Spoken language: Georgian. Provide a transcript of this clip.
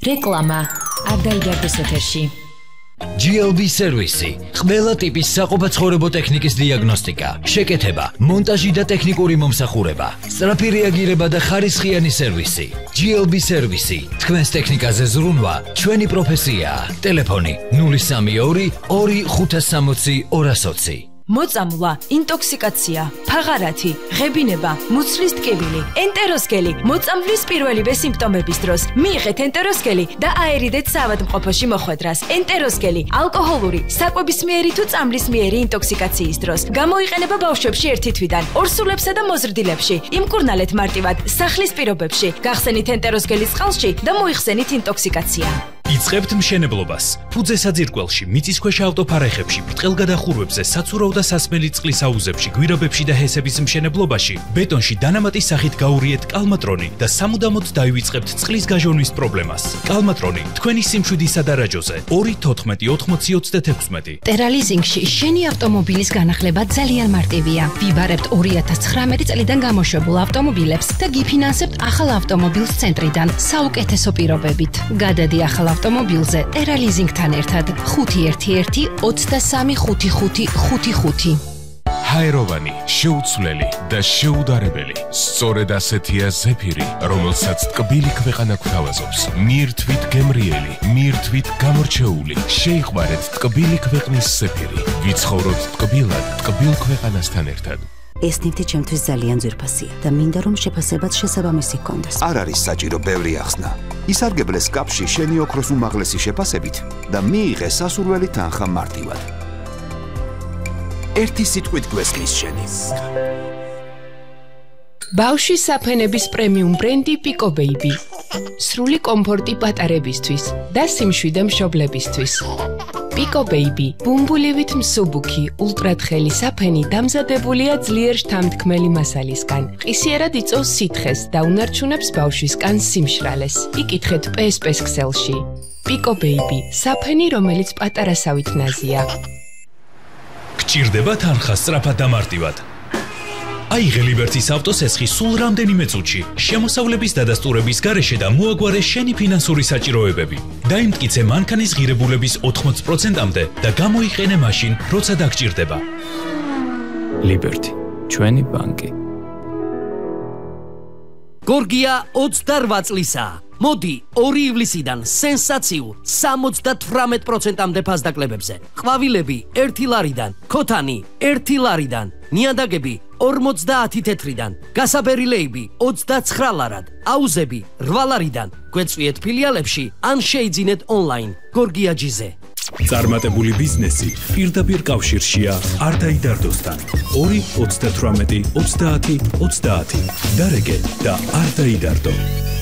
რეკლამა არ დაიდარდეს ეთერში. GLB სერვისი, ყველა ტიპის საყოფაცხოვრებო ტექნიკის დიაგნოსტიკა, შეკეთება, მონტაჟი და ტექნიკური მომსახურება, სწრაფი რეაგირება და ხარისხიანი სერვისი. GLB სერვისი, თქვენს ტექნიკაზე ზრუნვა, ჩვენი პროფესიაა. ტელეფონი 032 2560 220. მოწამვლა, ინტოქსიკაცია, ფაღარათი, ღებინება, მუცლის ტკივილი, ენტეროსკელი, მოწამვლის პირველივე სიმპტომების დროს მიიღეთ ენტეროსკელი და აერიდეთ საავადმყოფოში მოხვედრას. ენტეროსკელი ალკოჰოლური, საკვებისმიერი თუ წამლისმიერი ინტოქსიკაციის დროს გამოიყენება ბავშვებში 1 თვიდან 2 სულებსა და მოზრდილებში. იმკურნალეთ მარტივად სახლის პირობებში, გახსენით ენტეროსკელის წყალში და მოიხსენით ინტოქსიკაცია. იწყებთ მშენებლობას. ფუძე საძირკველში, მიწისქვეშა ავტოფარეხებში, ბრტყელგადახურვებზე, საცურაო და სასმელი წყლის აუზებში, გვირაბებში და ჰესების მშენებლობაში, ბეტონში დანამატის სახით გაურიეთ კალმატრონი და სამუდამოდ დაივიწყებთ წყლის გაჟონვის პრობლემას. კალმატრონი თქვენი სიმშვიდისა და რაჯოზე 2-14-80-36. ტერალიზინგში შენი ავტომობილის განახლება ძალიან მარტივია. ვიბარებთ 2019 წლიდან გამოშვებულ ავტომობილებს და გიფინანსებთ ახალ ავტომობილს ცენტრიდან საუკეთესო პირობებით. გადადი ახალ ავტომობილზე ტერალიზინგთან ერთად 511 23 55 55. ჰაეროვანი, შეუცვლელი და შეუდარებელი. სწორედ ასეთია ზეფირი, რომელსაც ტკბილი ქვეყანა გვთავაზობს. მირთვით გემრიელი, მირთვით გამორჩეული. შეიყვარეთ ტკბილი ქვეყნის ზეფირი. ვიცხოვროთ ტკბილად, ტკბილ ქვეყანასთან ერთად. ეს ნივთი ჩემთვის ძალიან ძვირფასია და მინდა რომ შეფასებაც შესაბამისი ჰქონდეს. არ არის საჭირო ბევრი ახსნა. ისარგებლეს კაპში შენი ოქროს უმაღლესი შეფასებით და მიიღე სასურველი თანხა მარტივად. ერთი სიტყვით გვესმის შენი. ბავშვის საფენების პრემიუმ ბრენდი Pico Baby. სრული კომფორტი პატარებისთვის და სიმშვიდე მშობლებისთვის. Pico Baby, ბუმბულივით მსუბუქი, ულტრათხელი საფენი დამზადებულია ძლიერ შთამთქმელი მასალისგან. ყისიერად იწვევს სითხეს და უნარჩუნებს ბავშვის კანს სიმშრალეს. იკითხეთ PSP-ს ქსელში. Pico Baby, საფენი, რომელიც პატარასავით ნაზია. გჭირდება თანხა სწრაფად და მარტივად. აიღე ლიბერტის ავტოსესხი სულ რამდენიმე წუთში, შემოსავლების დადასტურების გარეშე და მოაგვარე შენი ფინანსური საჭიროებები. დაიმტკიცე მანქანის ღირებულების 80%-მდე და გამოიყენე მაშინ, როცა დაგჭირდება. ლიბერტი, ჩვენი ბანკი. გორგია 28 წლისაა. მოდი 2 ივლისიდან სენსაციულ 78%-მდე ფასდაკლებებზე. ყვავილები 1 ლარიდან, ქოთანი 1 ლარიდან, ნიადაგები 50 თეთრიდან, გასაბერილეები 29 ლარად, აუზები 8 ლარიდან. გვეწვიეთ ფილიალებში ან შეიძინეთ ონლაინ. გორგია ჯიზე. წარმატებული ბიზნესი პირდაპირ კავშირშია არ დაიდარდოსთან. 2-38-30-30 დარეგე და არ დაიდარდო.